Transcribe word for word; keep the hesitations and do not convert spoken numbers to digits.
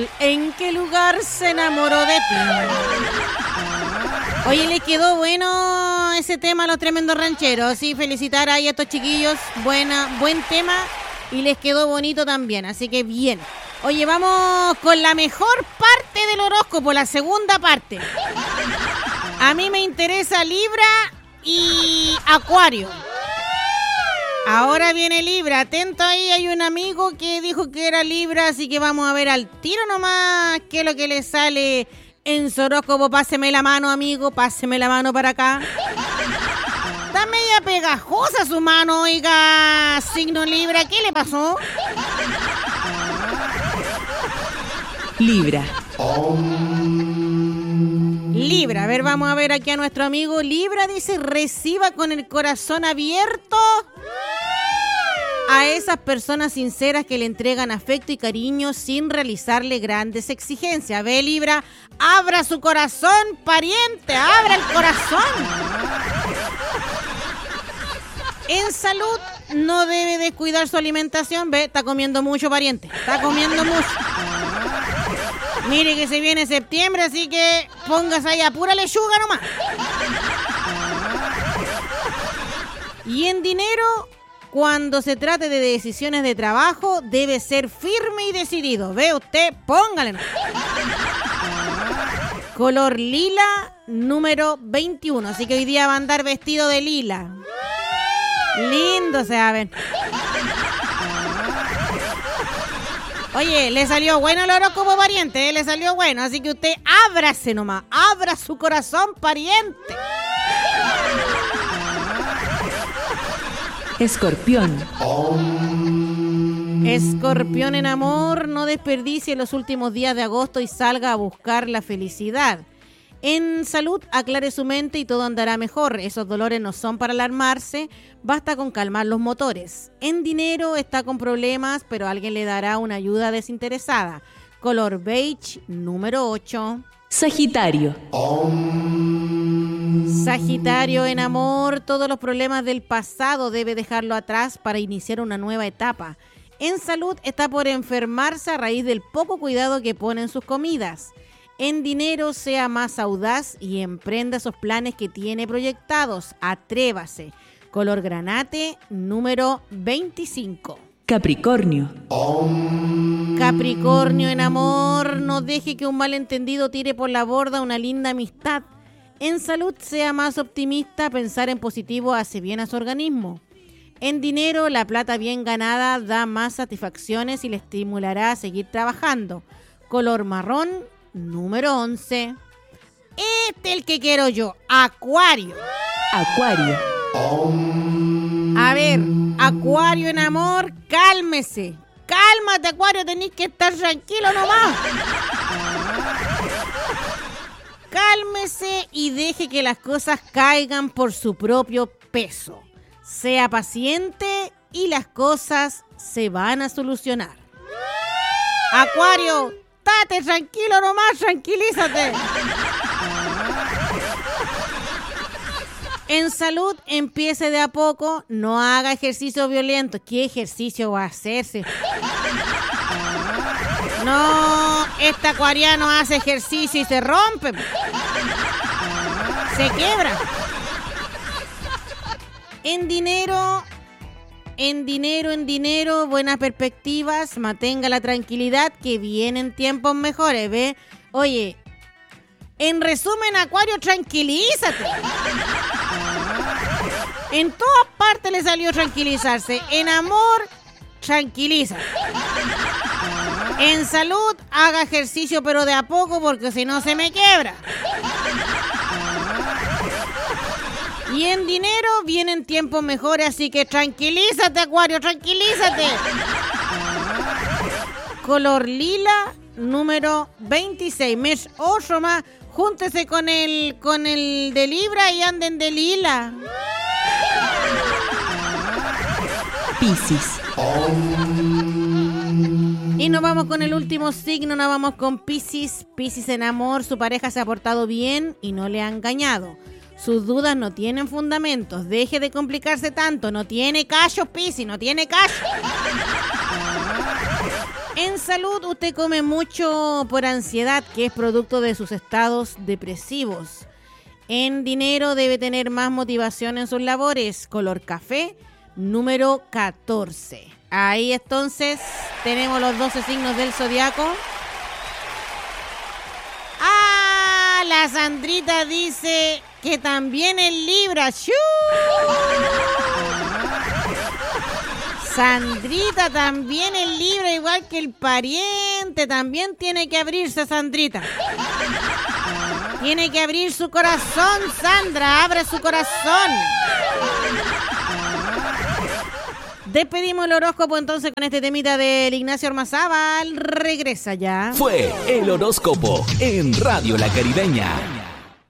¿En qué lugar se enamoró de ti? Oye, les quedó bueno ese tema a los tremendos rancheros. Sí, felicitar ahí a estos chiquillos. Buena, buen tema. Y les quedó bonito también. Así que bien. Oye, vamos con la mejor parte del horóscopo, la segunda parte. A mí me interesa Libra y Acuario. Ahora viene Libra, atento ahí, hay un amigo que dijo que era Libra, así que vamos a ver al tiro nomás qué es lo que le sale en su horóscopo. Páseme la mano, amigo, páseme la mano para acá. Está media pegajosa su mano, oiga, signo Libra, ¿qué le pasó? Libra. Libra, a ver, vamos a ver aquí a nuestro amigo Libra, dice, reciba con el corazón abierto a esas personas sinceras que le entregan afecto y cariño sin realizarle grandes exigencias. Ve, Libra, abra su corazón, pariente, abra el corazón. En salud, no debe descuidar su alimentación. Ve, está comiendo mucho, pariente, está comiendo mucho. Mire que se viene septiembre, así que póngase ahí a pura lechuga nomás. Y en dinero, cuando se trate de decisiones de trabajo, debe ser firme y decidido. Ve usted, póngale. Color lila, número veintiuno. Así que hoy día va a andar vestido de lila. Lindo se va a ver. Oye, le salió bueno el horóscopo, pariente, ¿eh? Le salió bueno, así que usted ábrase nomás, abra su corazón, pariente. Escorpión. Escorpión en amor, no desperdicie los últimos días de agosto y salga a buscar la felicidad. En salud, aclare su mente y todo andará mejor. Esos dolores no son para alarmarse, basta con calmar los motores. En dinero, está con problemas, pero alguien le dará una ayuda desinteresada. Color beige, número ocho. Sagitario. Sagitario en amor, todos los problemas del pasado debe dejarlo atrás para iniciar una nueva etapa. En salud, está por enfermarse a raíz del poco cuidado que pone en sus comidas. En dinero, sea más audaz y emprenda esos planes que tiene proyectados. Atrévase. Color granate, número veinticinco. Capricornio. Capricornio en amor, no deje que un malentendido tire por la borda una linda amistad. En salud, sea más optimista, pensar en positivo hace bien a su organismo. En dinero, la plata bien ganada da más satisfacciones y le estimulará a seguir trabajando. Color marrón, número once. Este es el que quiero yo, Acuario. Acuario. A ver, Acuario en amor, cálmese. Cálmate, Acuario, tenés que estar tranquilo nomás. Cálmese y deje que las cosas caigan por su propio peso. Sea paciente y las cosas se van a solucionar. Acuario, estate tranquilo nomás, tranquilízate. En salud, empiece de a poco, no haga ejercicio violento. ¿Qué ejercicio va a hacerse? No, este acuariano hace ejercicio y se rompe. Se quiebra. En dinero, en dinero, en dinero, buenas perspectivas, mantenga la tranquilidad que vienen tiempos mejores, ¿ve? Oye, en resumen, Acuario, tranquilízate. En todas partes le salió tranquilizarse. En amor, tranquilízate. En salud, haga ejercicio pero de a poco porque si no se me quiebra. Y en dinero vienen tiempos mejores, así que tranquilízate, Acuario, tranquilízate. Color lila, número veintiséis. Mes ocho más, júntese con el, con el de Libra y anden de lila. Piscis. Y nos vamos con el último signo, nos vamos con Piscis. Piscis en amor, su pareja se ha portado bien y no le ha engañado. Sus dudas no tienen fundamentos, deje de complicarse tanto, no tiene callo, Piscis, no tiene callo. En salud, usted come mucho por ansiedad, que es producto de sus estados depresivos. En dinero, debe tener más motivación en sus labores. Color café, número catorce. Ahí entonces tenemos los doce signos del zodiaco. ¡Ah! La Sandrita dice que también en Libra. ¡Shú! Sandrita también en Libra, igual que el pariente. También tiene que abrirse, Sandrita. Tiene que abrir su corazón, Sandra. Abre su corazón. Despedimos el horóscopo entonces con este temita del Ignacio Ormazábal. Regresa ya. Fue el horóscopo en Radio La Caribeña.